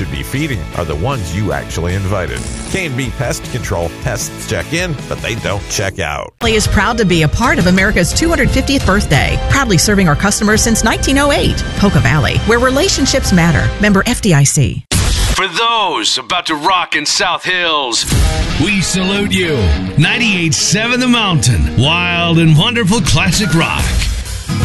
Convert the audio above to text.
should be feeding are the ones you actually invited. K&B Pest Control pests check in, but they don't check out. Valley is proud to be a part of America's 250th birthday, proudly serving our customers since 1908. Poca Valley, where relationships matter. Member FDIC. For those about to rock in South Hills, we salute you. 98.7 The Mountain, wild and wonderful classic rock.